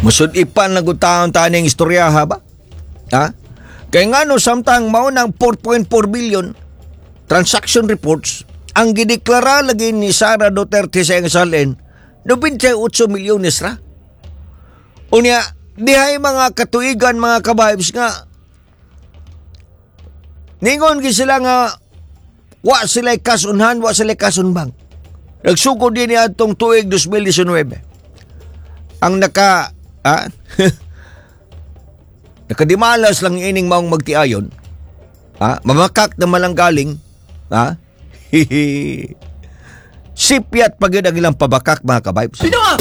Musud ipan na gutaon taning istorya ha ba? Ha? Kaya nga no, samtang maunang 4.4 billion transaction reports ang gideklara lagi ni Sara Duterte sa iyang salin 98 milyones ra. Unya, dihay mga katuigan mga kabahibs nga ningon gi sila nga wa sila kasunhan, wa sila kasunbang. Nagsugod din niya itong tuig 2019. Ang nakadimalas lang ining maong magtiayon. Mamakak na malanggaling. Sipyat pag yun ang ilang pabakak mga kabibes.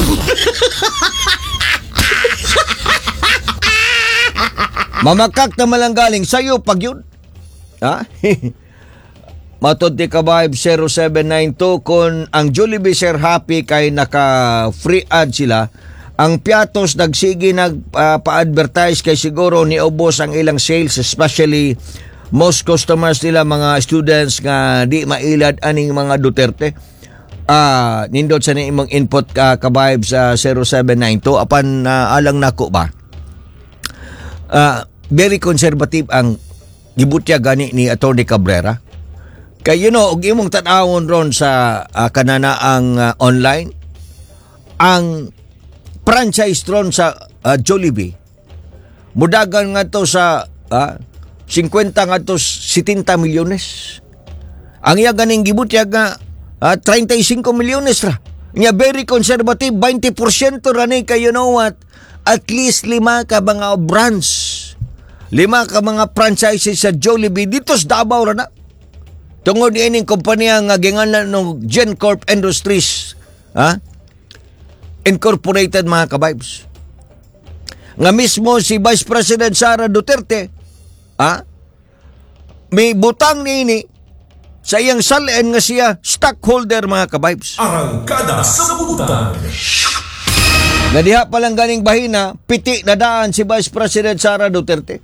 Mamakak na malanggaling sa'yo pag yun. Matod di kabibes 0792 kung ang Jollibee Sir Happy kay naka-free ad sila. Ang Piatos nagsige nagpa-advertise kay siguro ni ubos ang ilang sales, especially most customers nila mga students nga di mailad aning mga Duterte. Nindot sa imong input ka-vibes sa 0792 apan alang nako ba. Very conservative ang gibutya gani ni Atty. Cabrera. Kay og imong tan-awon ron sa kananaang online ang franchise ron sa Jollibee mudagan nga to sa 50 nga to 70 milyones. Ang iya ganing gibutya nga 35 milyones ra. Nya very conservative 20% ra ni kay what? At least 5 ka mga brands. 5 ka mga franchises sa Jollibee dito sa Davao ra na. Tungod ining kompanya nga gingalan ng GenCorp Industries, Incorporated mga kabibes. Nga mismo si Vice President Sara Duterte, may butang niini sa iyang salin nga siya stockholder mga kabibes. Arangkada sa butang. Nadiha palang ganing bahina, piti na daan si Vice President Sara Duterte.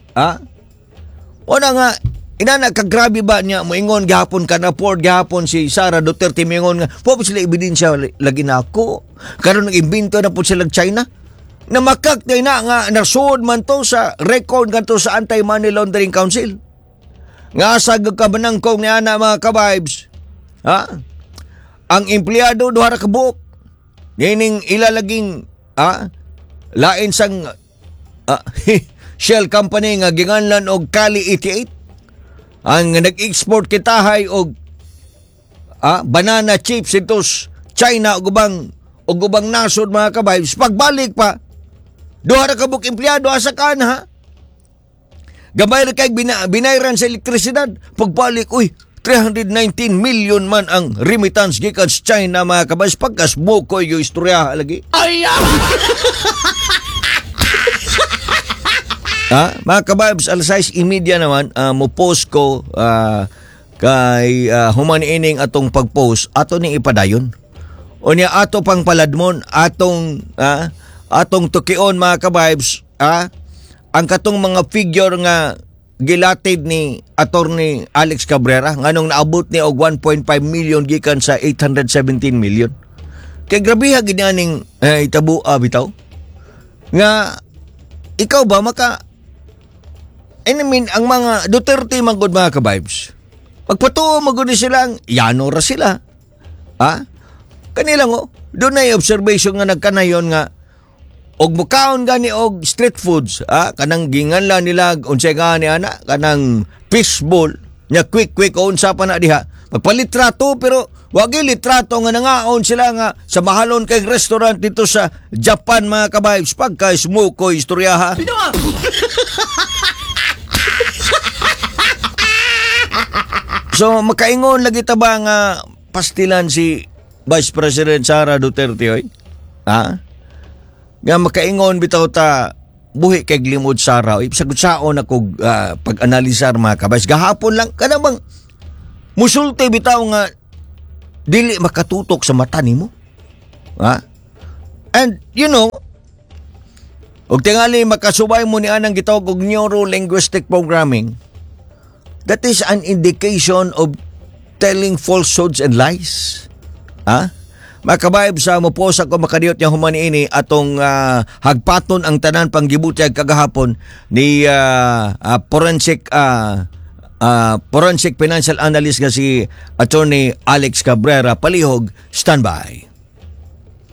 Una nga, inana kagrabe ba niya moingon gihapon ka na Ford gihapon si Sara Duterte moingon nga po sila ebidensya lagi na ako karon nag-imbento na po sila China na makak na nga nasud man to sa record kanto sa Anti-Money Laundering Council nga sa kabanangkong ni ana mga kabibes ang empleyado duha ra ka buok gining ilalaging lain sang shell company nga ginganlan og Kali 88 ang nag-export kitahay og banana chips itos China og ubang nasod mga kabibes. Pagbalik pa duha ra ka buk empleyado asa kan gamay ra kay binayran sa elektrisidad. Pagbalik 319 million man ang remittance gikan sa China mga kabibes. Pagkas buko yung istorya lagi. Mga kabibes, alas 6:30 naman, mo-post ko kay human ining atong pag-post, ato ni ipadayon. O niya ato pang paladmon, atong tukion mga kabibes, ang katong mga figure nga gilatid ni Atty. Alex Cabrera, nganong naabot ni og 1.5 million gikan sa 817 million. Kay grabe ha ginaning itabu bitaw. Nga, ikaw ba ang mga Duterte magod mga kabibes. Pagpatuo magod silang yano ra sila. Kanilang doon na observation nga nagkanayon nga og mukaon gani og street foods, kanang ginganlan nila unsay gani ana kanang fishbowl nya quick unsa pa na diha. Magpalitrato pero wagi litrato nga nangaon sila nga sa mahalon kay restaurant dito sa Japan mga kabibes pagka smuko istoryaha. So makaingon lagi ta ba nga pastilan si Vice President Sara Duterte oy? Nga makaingon bitaw ta buhi kay limod Sara oy. Sagud-saon ako pag-analisar mga kabais. Gahapon lang kana bang musulti bitaw nga dili makatutok sa mata nimo. And og tingali makasubay mo ni anang gitawag og neuro-linguistic programming. That is an indication of telling falsehoods and lies. Makabayb sa moposa ko makadiyot niya humani ini atong hagpaton ang tanan panggibutyag kagahapon ni forensic financial analyst nga si Attorney Alex Cabrera. Palihog, standby.